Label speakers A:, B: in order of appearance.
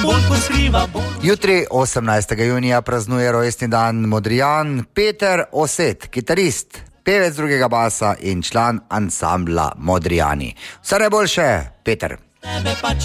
A: Jutri, 18. junija, praznuje rojstni dan Modrijan Peter Oset, kitarist, pevec drugega basa in član ansambla Modrijani. Vse najboljše, Peter.